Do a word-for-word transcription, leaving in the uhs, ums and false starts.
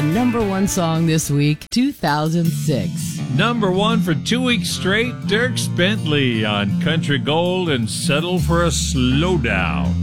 the number one song this week, two thousand six. Number one for two weeks straight, Dierks Bentley on Country Gold and Settle for a Slowdown.